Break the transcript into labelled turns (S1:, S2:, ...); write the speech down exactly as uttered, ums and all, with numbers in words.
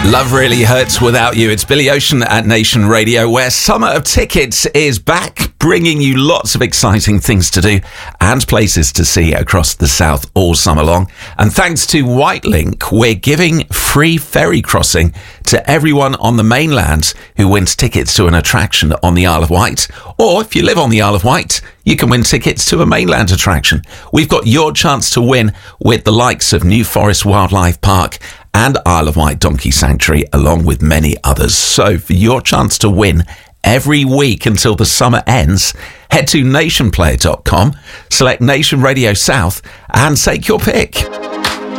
S1: Love really hurts without you. It's Billy Ocean at Nation Radio, where Summer of Tickets is back, bringing you lots of exciting things to do and places to see across the south all summer long. And thanks to Whitelink, we're giving free ferry crossing to everyone on the mainland who wins tickets to an attraction on the Isle of Wight. Or if you live on the Isle of Wight, you can win tickets to a mainland attraction. We've got your chance to win with the likes of New Forest Wildlife Park and Isle of Wight Donkey Sanctuary, along with many others. So for your chance to win every week until the summer ends, head to nation player dot com, select Nation Radio South and take your pick.